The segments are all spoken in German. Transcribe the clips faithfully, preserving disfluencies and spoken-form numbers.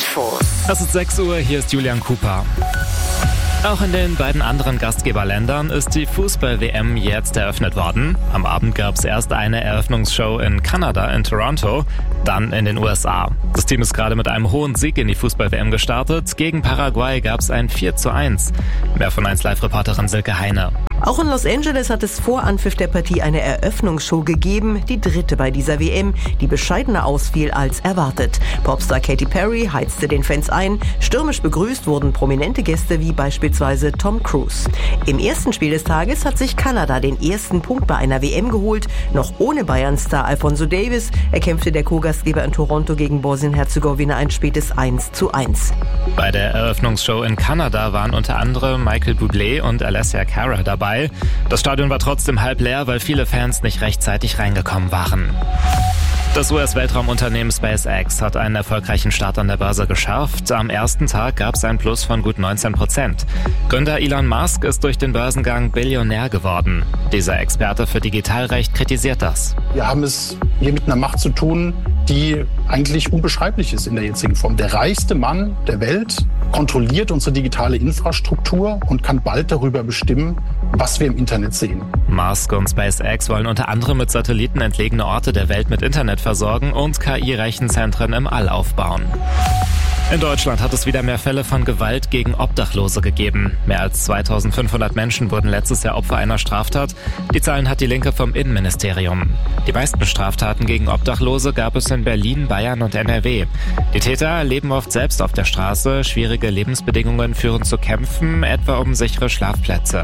Infos. Es ist sechs Uhr, hier ist Julian Cooper. Auch in den beiden anderen Gastgeberländern ist die Fußball-W M jetzt eröffnet worden. Am Abend gab es erst eine Eröffnungsshow in Kanada, in Toronto, dann in den U S A. Das Team ist gerade mit einem hohen Sieg in die Fußball-W M gestartet. Gegen Paraguay gab es ein vier zu eins. Mehr von eins Live-Reporterin Silke Heine. Auch in Los Angeles hat es vor Anpfiff der Partie eine Eröffnungsshow gegeben, die dritte bei dieser W M, die bescheidener ausfiel als erwartet. Popstar Katy Perry heizte den Fans ein, stürmisch begrüßt wurden prominente Gäste wie beispielsweise Tom Cruise. Im ersten Spiel des Tages hat sich Kanada den ersten Punkt bei einer W M geholt, noch ohne Bayern-Star Alphonso Davies erkämpfte der Co-Gastgeber in Toronto gegen Bosnien-Herzegowina ein spätes eins zu eins. Bei der Eröffnungsshow in Kanada waren unter anderem Michael Bublé und Alessia Cara dabei. Das Stadion war trotzdem halb leer, weil viele Fans nicht rechtzeitig reingekommen waren. Das U S-Weltraumunternehmen SpaceX hat einen erfolgreichen Start an der Börse geschafft. Am ersten Tag gab es ein Plus von gut neunzehn Prozent. Gründer Elon Musk ist durch den Börsengang Billionär geworden. Dieser Experte für Digitalrecht kritisiert das. Wir haben es hier mit einer Macht zu tun, die eigentlich unbeschreiblich ist in der jetzigen Form. Der reichste Mann der Welt kontrolliert unsere digitale Infrastruktur und kann bald darüber bestimmen, was wir im Internet sehen. Musk und SpaceX wollen unter anderem mit Satelliten entlegene Orte der Welt mit Internet versorgen und K I-Rechenzentren im All aufbauen. In Deutschland hat es wieder mehr Fälle von Gewalt gegen Obdachlose gegeben. Mehr als zweitausendfünfhundert Menschen wurden letztes Jahr Opfer einer Straftat. Die Zahlen hat die Linke vom Innenministerium. Die meisten Straftaten gegen Obdachlose gab es in Berlin, Bayern und N R W. Die Täter leben oft selbst auf der Straße. Schwierige Lebensbedingungen führen zu Kämpfen, etwa um sichere Schlafplätze.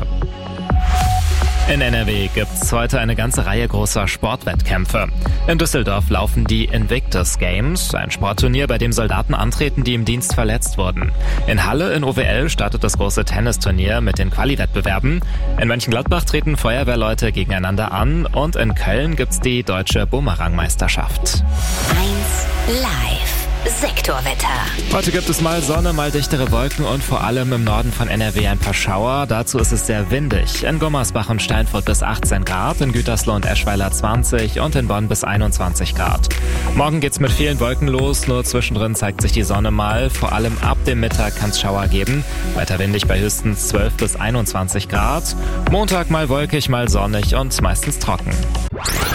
In N R W gibt's heute eine ganze Reihe großer Sportwettkämpfe. In Düsseldorf laufen die Invictus Games, ein Sportturnier, bei dem Soldaten antreten, die im Dienst verletzt wurden. In Halle in O W L startet das große Tennisturnier mit den Quali-Wettbewerben. In Mönchengladbach treten Feuerwehrleute gegeneinander an und in Köln gibt's die deutsche Bumerangmeisterschaft. eins Live. Sektorwetter. Heute gibt es mal Sonne, mal dichtere Wolken und vor allem im Norden von N R W ein paar Schauer. Dazu ist es sehr windig. In Gummersbach und Steinfurt bis achtzehn Grad, in Gütersloh und Eschweiler zwanzig und in Bonn bis einundzwanzig Grad. Morgen geht's mit vielen Wolken los, nur zwischendrin zeigt sich die Sonne mal. Vor allem ab dem Mittag kann es Schauer geben. Weiter windig bei höchstens zwölf bis einundzwanzig Grad. Montag mal wolkig, mal sonnig und meistens trocken.